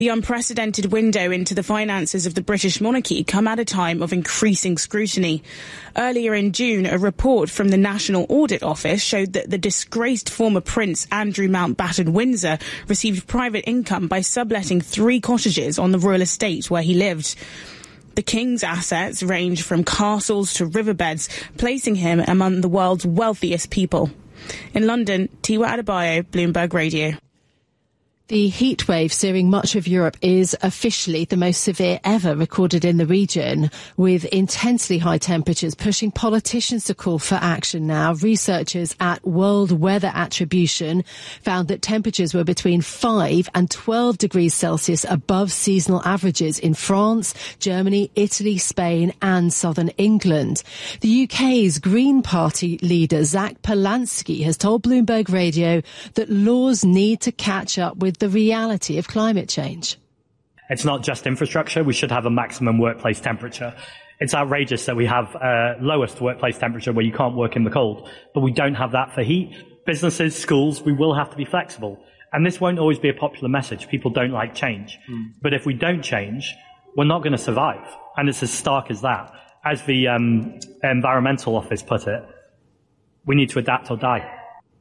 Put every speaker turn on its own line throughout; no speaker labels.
The unprecedented window into the finances of the British monarchy come at a time of increasing scrutiny. Earlier in June, a report from the National Audit Office showed that the disgraced former Prince Andrew Mountbatten Windsor received private income by subletting 3 cottages on the royal estate where he lived. The King's assets range from castles to riverbeds, placing him among the world's wealthiest people. In London, Tiwa Adebayo, Bloomberg Radio.
The heat wave searing much of Europe is officially the most severe ever recorded in the region, with intensely high temperatures pushing politicians to call for action now. Researchers at World Weather Attribution found that temperatures were between 5 and 12 degrees Celsius above seasonal averages in France, Germany, Italy, Spain and southern England. The UK's Green Party leader, Zach Polansky, has told Bloomberg Radio that laws need to catch up with the reality of climate change.
It's not just infrastructure. We should have a maximum workplace temperature. It's outrageous that we have lowest workplace temperature where you can't work in the cold, but we don't have that for heat. Businesses, schools, we will have to be flexible. And this won't always be a popular message. People don't like change. But if we don't change, we're not going to survive. And it's as stark as that. As the Environmental Office put it, we need to adapt or die.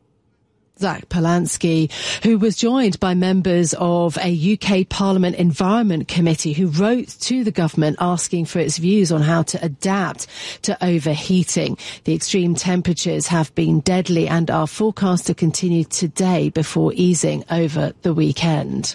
Zach Polansky, who was joined by members of a UK Parliament Environment Committee who wrote to the government asking for its views on how to adapt to overheating. The extreme temperatures have been deadly and are forecast to continue today before easing over the weekend.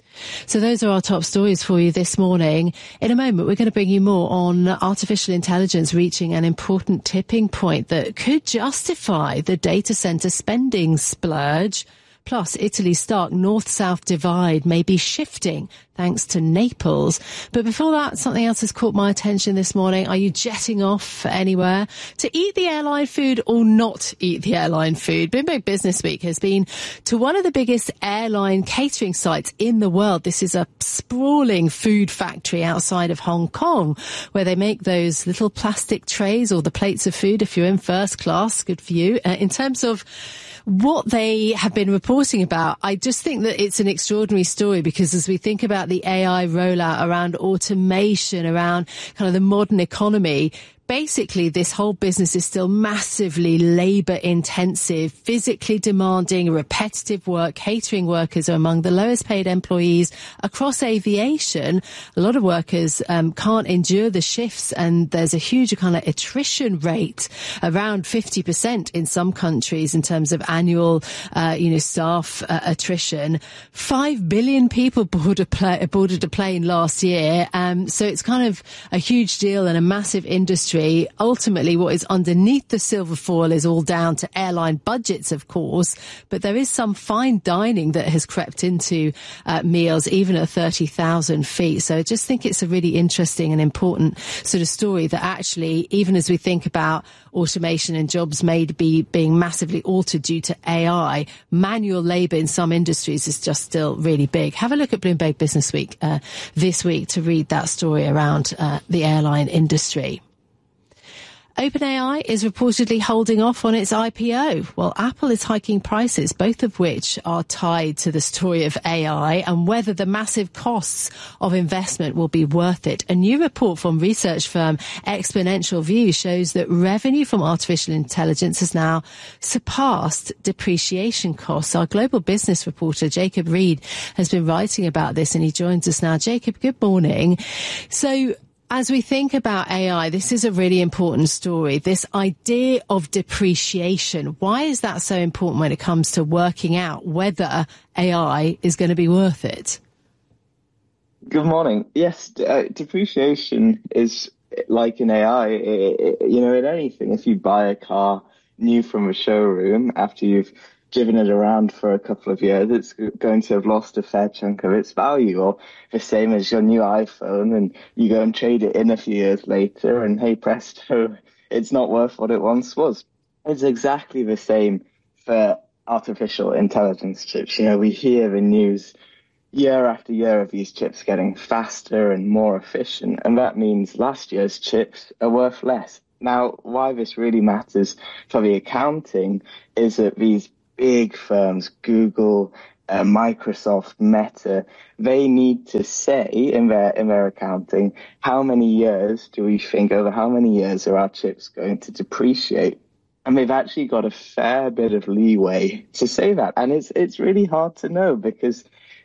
So those are our top stories for you this morning. In a moment, we're going to bring you more on artificial intelligence reaching an important tipping point that could justify the data centre spending splurge. Plus, Italy's stark north-south divide may be shifting thanks to Naples. But before that, something else has caught my attention this morning. Are you jetting off anywhere to eat the airline food or not eat the airline food? Bloomberg Business Week has been to one of the biggest airline catering sites in the world. This is a sprawling food factory outside of Hong Kong where they make those little plastic trays or the plates of food if you're in first class. Good for you. In terms of what they have been reporting about, I just think that it's an extraordinary story because as we think about the AI rollout around automation, around kind of the modern economy, basically this whole business is still massively labour intensive, physically demanding, repetitive work. Catering workers are among the lowest paid employees across aviation. A lot of workers can't endure the shifts and there's a huge kind of attrition rate, around 50% in some countries in terms of annual staff attrition. 5 billion people boarded a plane last year. So it's kind of a huge deal and a massive industry. Ultimately, what is underneath the silver foil is all down to airline budgets, of course, but there is some fine dining that has crept into meals, even at 30,000 feet. So I just think it's a really interesting and important sort of story that actually, even as we think about automation and jobs being massively altered due to AI, manual labour in some industries is just still really big. Have a look at Bloomberg Business Week this week to read that story around the airline industry. OpenAI is reportedly holding off on its IPO, while Apple is hiking prices, both of which are tied to the story of AI and whether the massive costs of investment will be worth it. A new report from research firm Exponential View shows that revenue from artificial intelligence has now surpassed depreciation costs. Our global business reporter, Jacob Reed, has been writing about this and he joins us now. Jacob, good morning. So, as we think about AI, this is a really important story. This idea of depreciation, why is that so important when it comes to working out whether AI is going to be worth it?
Good morning. Yes, depreciation is like in AI, in anything. If you buy a car new from a showroom after you've driven it around for a couple of years, it's going to have lost a fair chunk of its value. Or the same as your new iPhone, and you go and trade it in a few years later, and hey presto, it's not worth what it once was. It's exactly the same for artificial intelligence chips. We hear the news year after year of these chips getting faster and more efficient, and that means last year's chips are worth less. Now, why this really matters for the accounting is that these big firms, Google, Microsoft, Meta, they need to say in their accounting, how many years do we think, over how many years are our chips going to depreciate? And they've actually got a fair bit of leeway to say that. And it's really hard to know because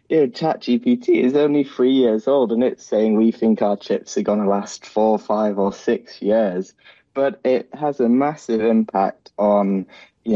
ChatGPT is only 3 years old and it's saying we think our chips are going to last 4, 5 or 6 years. But it has a massive impact on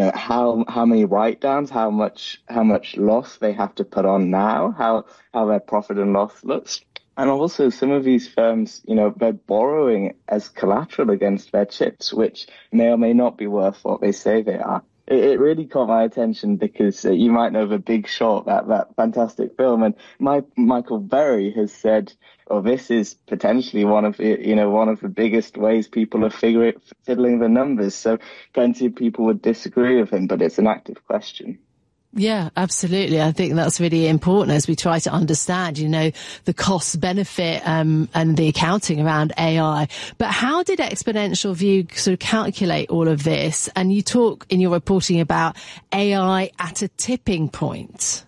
how many write-downs, how much loss they have to put on now, how their profit and loss looks. And also some of these firms, they're borrowing as collateral against their chips, which may or may not be worth what they say they are. It really caught my attention because you might know The Big Short, that fantastic film. And Michael Berry has said, this is potentially one of the biggest ways people are fiddling the numbers. So plenty of people would disagree with him, but it's an active question.
Yeah, absolutely. I think that's really important as we try to understand, the cost benefit and the accounting around AI. But how did Exponential View sort of calculate all of this? And you talk in your reporting about AI at a tipping point.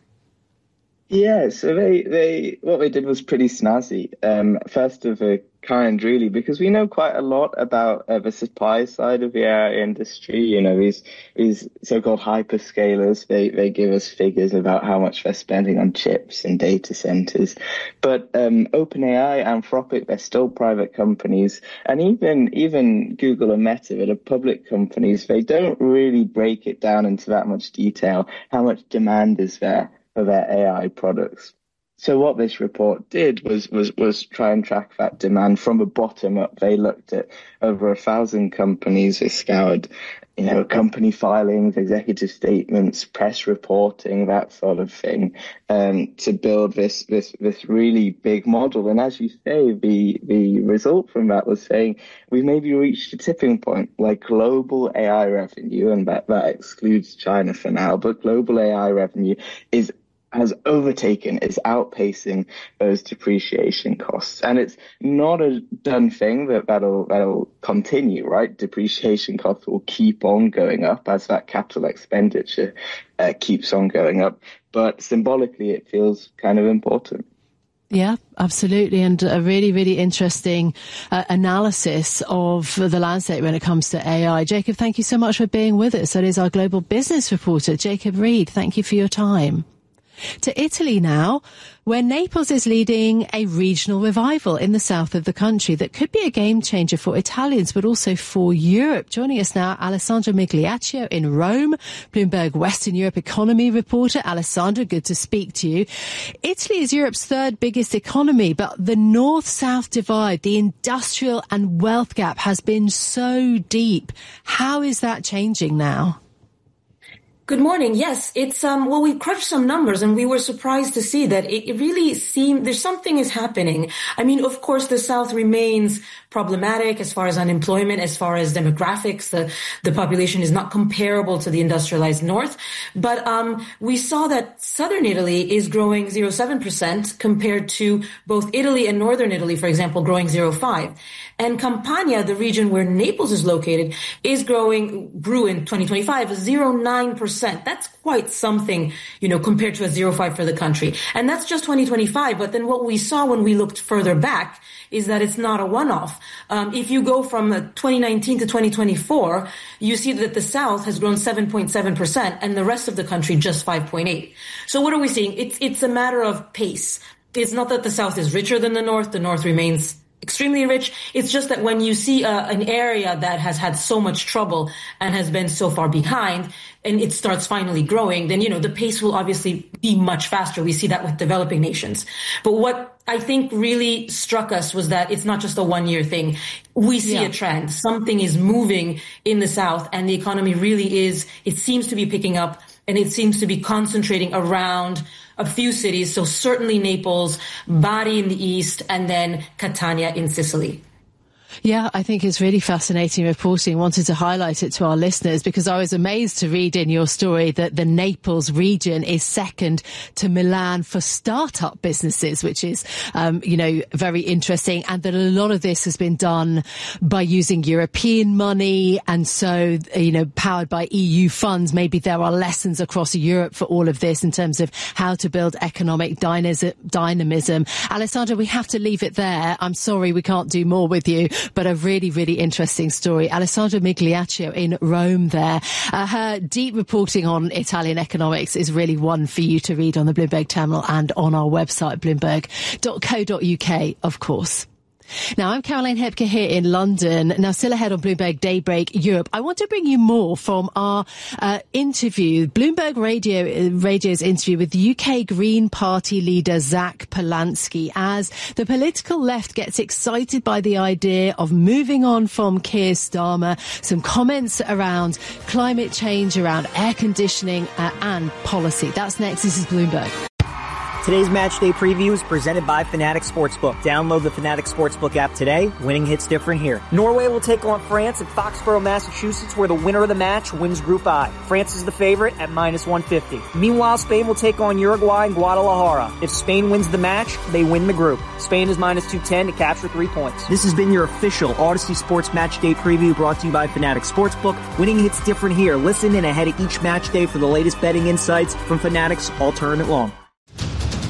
Yeah, so they what they did was pretty snazzy. First of a kind, really, because we know quite a lot about the supply side of the AI industry. These so-called hyperscalers, they give us figures about how much they're spending on chips and data centers. But OpenAI, Anthropic, they're still private companies, and even Google and Meta, that are public companies, they don't really break it down into that much detail. How much demand is there for their AI products? So what this report did was try and track that demand from the bottom up. They looked at over 1,000 companies. They scoured, company filings, executive statements, press reporting, that sort of thing, to build this really big model. And as you say, the result from that was saying we maybe reached a tipping point, like global AI revenue, and that excludes China for now, but global AI revenue is outpacing those depreciation costs. And it's not a done thing that'll continue, right? Depreciation costs will keep on going up as that capital expenditure keeps on going up. But symbolically, it feels kind of important.
Yeah, absolutely. And a really, really interesting analysis of the landscape when it comes to AI. Jacob, thank you so much for being with us. That is our global business reporter, Jacob Reed. Thank you for your time. To Italy now, where Naples is leading a regional revival in the south of the country that could be a game changer for Italians, but also for Europe. Joining us now, Alessandro Migliaccio in Rome, Bloomberg Western Europe economy reporter. Alessandro, good to speak to you. Italy is Europe's third biggest economy, but the north-south divide, the industrial and wealth gap has been so deep. How is that changing now?
Good morning. Yes, it's, we crunched some numbers and we were surprised to see that it really seemed there's something is happening. I mean, of course, the South remains problematic as far as unemployment, as far as demographics. The population is not comparable to the industrialized North. But, we saw that Southern Italy is growing 0.7% compared to both Italy and Northern Italy, for example, growing 0.5%. And Campania, the region where Naples is located, grew in 2025 0.9%. That's quite something, compared to a 0.5 for the country. And that's just 2025. But then what we saw when we looked further back is that it's not a one-off. If you go from 2019 to 2024, you see that the South has grown 7.7% and the rest of the country just 5.8%. So what are we seeing? It's a matter of pace. It's not that the South is richer than the North remains extremely rich. It's just that when you see an area that has had so much trouble and has been so far behind and it starts finally growing, then, the pace will obviously be much faster. We see that with developing nations. But what I think really struck us was that it's not just a 1-year thing. We see a trend. Something is moving in the South and the economy really it seems to be picking up and it seems to be concentrating around a few cities. So certainly Naples, Bari in the east, and then Catania in Sicily.
Yeah, I think it's really fascinating reporting. Wanted to highlight it to our listeners because I was amazed to read in your story that the Naples region is second to Milan for startup businesses, which is, very interesting. And that a lot of this has been done by using European money. And so, powered by EU funds, maybe there are lessons across Europe for all of this in terms of how to build economic dynamism. Alessandra, we have to leave it there. I'm sorry we can't do more with you. But a really, really interesting story. Alessandra Migliaccio in Rome there. Her deep reporting on Italian economics is really one for you to read on the Bloomberg Terminal and on our website, bloomberg.co.uk, of course. Now, I'm Caroline Hepker here in London. Now, still ahead on Bloomberg Daybreak Europe. I want to bring you more from our interview, Bloomberg Radio's interview with UK Green Party leader Zach Polansky, as the political left gets excited by the idea of moving on from Keir Starmer. Some comments around climate change, around air conditioning and policy. That's next. This is Bloomberg.
Today's Matchday Preview is presented by Fanatics Sportsbook. Download the Fanatics Sportsbook app today. Winning hits different here. Norway will take on France at Foxborough, Massachusetts, where the winner of the match wins Group I. France is the favorite at -150. Meanwhile, Spain will take on Uruguay in Guadalajara. If Spain wins the match, they win the group. Spain is -210 to capture 3 points. This has been your official Odyssey Sports Matchday Preview brought to you by Fanatics Sportsbook. Winning hits different here. Listen in ahead of each match day for the latest betting insights from Fanatics all tournament long.